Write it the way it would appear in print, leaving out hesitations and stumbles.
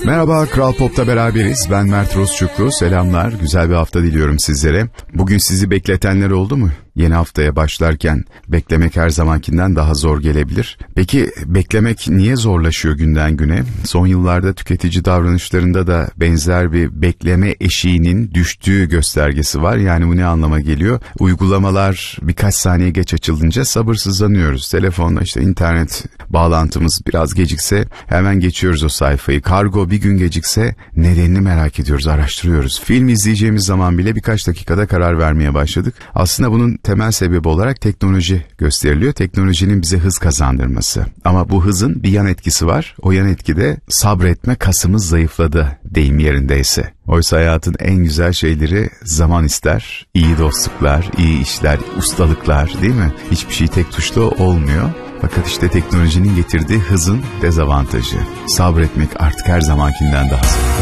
Merhaba, Kral Pop'ta beraberiz. Ben Mert Rozçuklu. Selamlar. Güzel bir hafta diliyorum sizlere. Bugün sizi bekletenler oldu mu? Yeni haftaya başlarken beklemek her zamankinden daha zor gelebilir. Peki beklemek niye zorlaşıyor günden güne? Son yıllarda tüketici davranışlarında da benzer bir bekleme eşiğinin düştüğü göstergesi var. Yani bu ne anlama geliyor? Uygulamalar birkaç saniye geç açılınca sabırsızlanıyoruz. Telefonla işte internet bağlantımız biraz gecikse hemen geçiyoruz o sayfayı. Kargo bir gün gecikse nedenini merak ediyoruz, araştırıyoruz. Film izleyeceğimiz zaman bile birkaç dakikada karar vermeye başladık. Aslında bunun temel sebebi olarak teknoloji gösteriliyor. Teknolojinin bize hız kazandırması. Ama bu hızın bir yan etkisi var. O yan etkide sabretme kasımız zayıfladı deyim yerindeyse. Oysa hayatın en güzel şeyleri zaman ister. İyi dostluklar, iyi işler, ustalıklar, değil mi? Hiçbir şey tek tuşla olmuyor. Fakat işte teknolojinin getirdiği hızın dezavantajı. Sabretmek artık her zamankinden daha zor.